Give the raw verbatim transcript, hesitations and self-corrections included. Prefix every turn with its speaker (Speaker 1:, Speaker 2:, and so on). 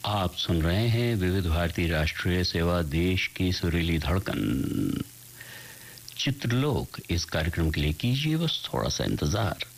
Speaker 1: आप सुन रहे हैं विविध भारती राष्ट्रीय सेवा, देश की सुरीली धड़कन। चित्रलोक इस कार्यक्रम के लिए कीजिए बस थोड़ा सा इंतजार।